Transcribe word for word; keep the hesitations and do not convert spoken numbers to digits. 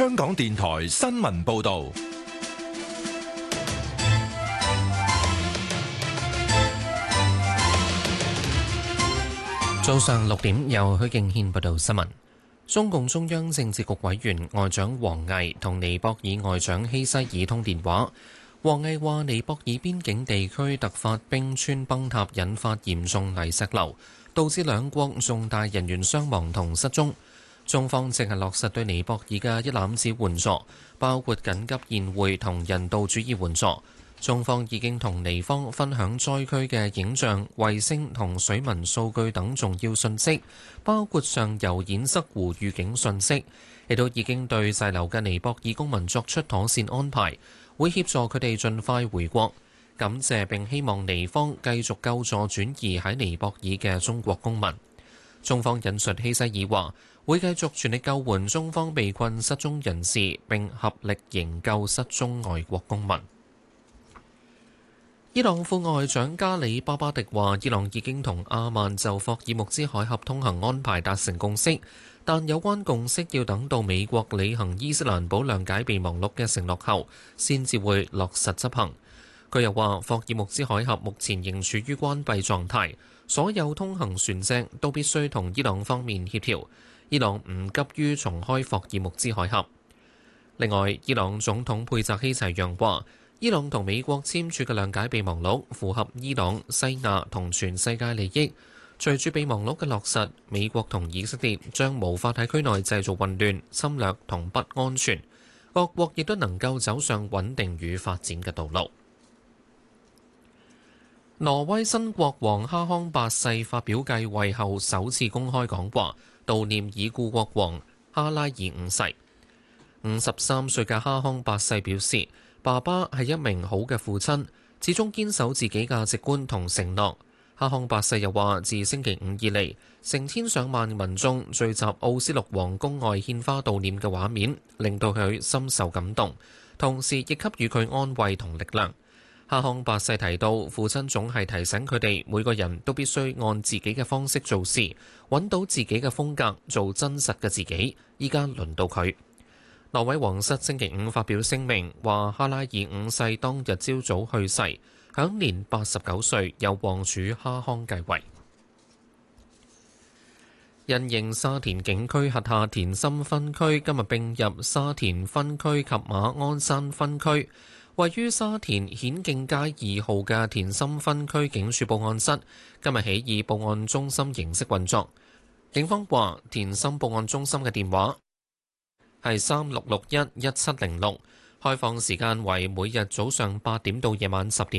香港電台新聞報道。 早上六點，由許敬軒報道新聞。中共中央政治局委員外長王毅同尼泊爾外長希西爾通電話。王毅話：尼泊爾邊境地區突發冰川崩塌，引發嚴重泥石流，導致兩國重大人員傷亡同失蹤。中方正係落實對尼泊爾嘅一攬子援助，包括緊急宴會同人道主義援助。中方已經同尼方分享災區嘅影像、衛星同水文數據等重要信息，包括上游堰塞湖預警信息，亦都已經對滯留嘅尼泊爾公民作出妥善安排，會協助佢哋盡快回國。感謝並希望尼方繼續救助轉移喺尼泊爾嘅中國公民。中方引述希西爾話，會繼續全力救援中方被困失蹤人士，並合力營救失蹤外國公民。伊朗副外長加里巴巴迪話，伊朗已經同阿曼就霍爾木茲海峽通行安排達成共識，但有關共識要等到美國履行伊斯蘭堡諒解備忘錄嘅承諾後，先至會落實執行。佢又話，霍爾木茲海峽目前仍處於關閉狀態，所有通行船隻都必須同伊朗方面協調。伊朗唔急於重開霍爾木茲海峽。另外，伊朗總統佩澤希齊揚話，伊朗同美國簽署嘅諒解備忘錄符合伊朗、西亞同全世界利益。隨住備忘錄嘅落實，美國同以色列將無法喺區內製造混亂、侵略同不安全，各國亦都能夠走上穩定與發展嘅道路。挪威新國王哈康八世發表繼位後首次公開講話，悼念已故國王哈拉爾五世。五十三歲嘅哈康八世表示，爸爸係一名好嘅父親，始終堅守自己價值觀同承諾。哈康八世又話，自星期五以嚟，成千上萬民眾聚集奧斯陸皇宮外獻花悼念嘅畫面，令到佢深受感動，同時亦給予佢安慰同力量。哈康八世提到，父親總係提醒佢哋每個人都必須按自己嘅方式做事，揾到自己嘅風格，做真實嘅自己。依家輪到佢。挪威皇室星期五發表聲明，話哈拉爾五世當日朝早去世，享年八十九歲，由王儲哈康繼位。因應沙田警區轄下田心分區今日並入沙田分區及馬鞍山分區，位於沙田顯徑街二號嘅田心分區警署報案室今日起以報案中心形式運作。警方話，田心報案中心嘅電話係三六六一一七零六，開放時間為每日早上八點到夜晚十點。